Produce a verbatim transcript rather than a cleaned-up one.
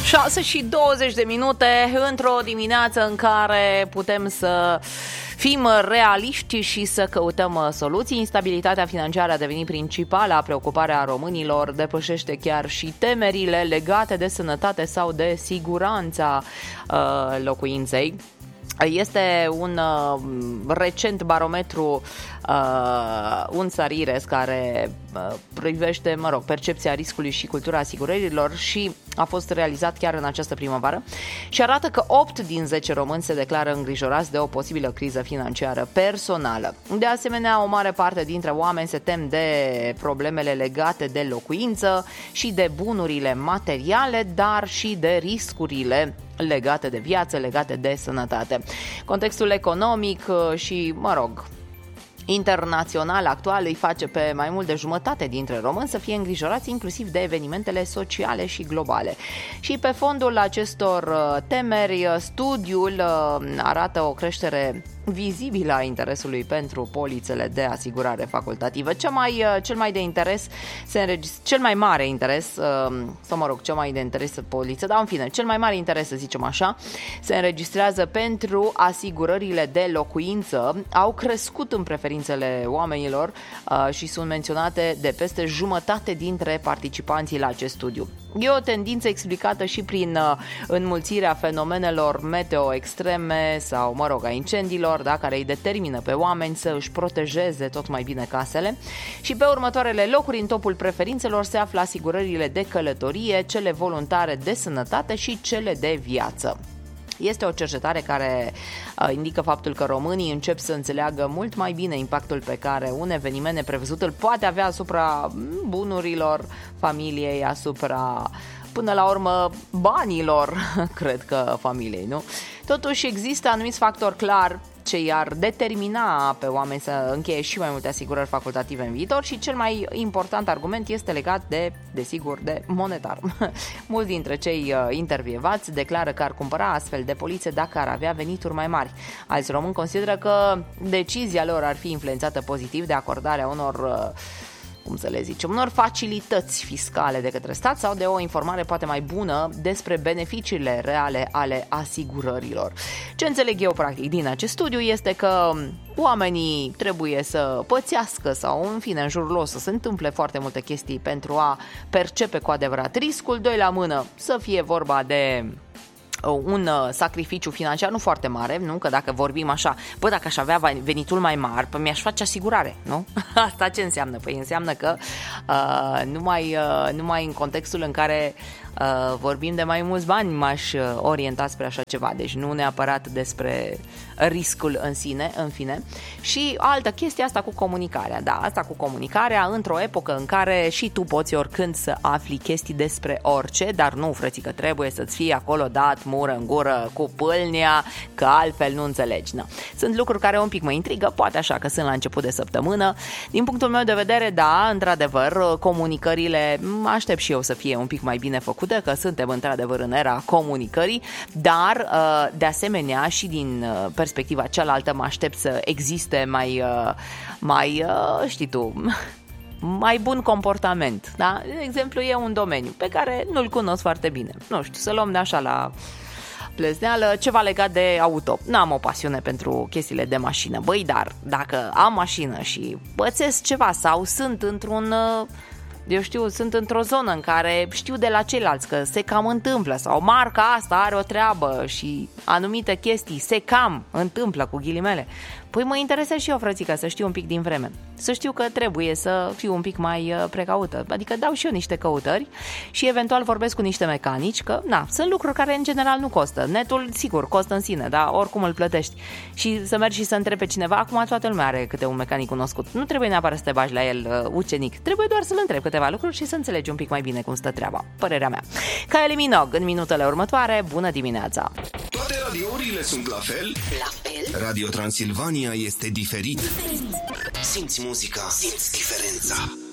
șase și douăzeci de minute într-o dimineață în care putem să fim realiști și să căutăm soluții. Instabilitatea financiară a devenit principala preocupare a românilor, depășește chiar și temerile legate de sănătate sau de siguranța uh, locuinței. Este un uh, recent barometru, uh, un Sarires, care uh, privește, mă rog, percepția riscului și cultura asigurărilor și a fost realizat chiar în această primăvară și arată că opt din zece români se declară îngrijorați de o posibilă criză financiară personală. De asemenea, o mare parte dintre oameni se tem de problemele legate de locuință și de bunurile materiale, dar și de riscurile legate de viață, legate de sănătate. Contextul economic și, mă rog, internațional actual îi face pe mai mult de jumătate dintre români să fie îngrijorați inclusiv de evenimentele sociale și globale. Și pe fondul acestor temeri, studiul arată o creștere vizibilă a interesului pentru polițele de asigurare facultativă. Cel mai, cel mai de interes se înregistrează, cel mai mare interes, sau mă rog, cel mai de interes poliță, dar în fine, cel mai mare interes, să zicem așa, se înregistrează pentru asigurările de locuință. Au crescut în preferințele oamenilor și sunt menționate de peste jumătate dintre participanții la acest studiu. E o tendință explicată și prin înmulțirea fenomenelor meteo extreme sau, mă rog, a incendiilor, da, care îi determină pe oameni să își protejeze tot mai bine casele. Și pe următoarele locuri în topul preferințelor se află asigurările de călătorie, cele voluntare de sănătate și cele de viață. Este o cercetare care uh, indică faptul că românii încep să înțeleagă mult mai bine impactul pe care un eveniment neprevăzut îl poate avea asupra bunurilor familiei, asupra, până la urmă, banilor, cred că familiei, nu? Totuși există anumiți factori clar ce i-ar determina pe oameni să încheie și mai multe asigurări facultative în viitor și cel mai important argument este legat de, desigur, de monetar. Mulți dintre cei intervievați declară că ar cumpăra astfel de polițe dacă ar avea venituri mai mari. Alți români consideră că decizia lor ar fi influențată pozitiv de acordarea unor, cum să le zicem, unor facilități fiscale de către stat sau de o informare poate mai bună despre beneficiile reale ale asigurărilor. Ce înțeleg eu practic din acest studiu este că oamenii trebuie să pățească sau, în fine, în jurul lor să se întâmple foarte multe chestii pentru a percepe cu adevărat riscul. Doi la mână, să fie vorba de un sacrificiu financiar nu foarte mare, nu? Că dacă vorbim așa, bă, dacă aș avea venitul mai mare, păi mi-aș face asigurare, nu? Asta ce înseamnă? Păi înseamnă că uh, numai, uh, numai în contextul în care uh, vorbim de mai mulți bani m-aș orienta spre așa ceva, deci nu neapărat despre riscul în sine, în fine. Și altă chestie, asta cu comunicarea, da, asta cu comunicarea într-o epocă în care și tu poți oricând să afli chestii despre orice, dar nu, frățică, trebuie să-ți fie acolo dat mură în gură cu pâlnia, că altfel nu înțelegi. Na. Sunt lucruri care un pic mă intrigă, poate așa că sunt la început de săptămână. Din punctul meu de vedere, da, într-adevăr, comunicările aștept și eu să fie un pic mai bine făcute, că suntem într-adevăr în era comunicării, dar de asemenea și din perspectiva cealaltă mă aștept să existe mai, mai știi tu, mai bun comportament, da? De exemplu, e un domeniu pe care nu-l cunosc foarte bine. Nu știu, să luăm de așa la plezneală, ceva legat de auto. N-am o pasiune pentru chestiile de mașină. Băi, dar dacă am mașină și pățesc ceva sau sunt într-un... eu știu, sunt într-o zonă în care știu de la ceilalți că se cam întâmplă sau marca asta are o treabă și anumite chestii se cam întâmplă cu ghilimele, păi mă interesează și eu, frățică, să știu un pic din vreme. Să știu că trebuie să fiu un pic mai precaută. Adică dau și eu niște căutări și eventual vorbesc cu niște mecanici, că na, sunt lucruri care în general nu costă. Netul, sigur, costă în sine, dar oricum îl plătești. Și să mergi și să întrebi pe cineva, acum toată lumea are câte un mecanic cunoscut. Nu trebuie neapărat să te bagi la el uh, ucenic. Trebuie doar să-l întrebi câteva lucruri și să înțelegi un pic mai bine cum stă treaba. Părerea mea. Kylie Minogue, în minutele următoare, bună dimineața! Toate radiourile sunt la fel? La fel? Radio Transilvania este diferit. Simți muzica, simți diferența.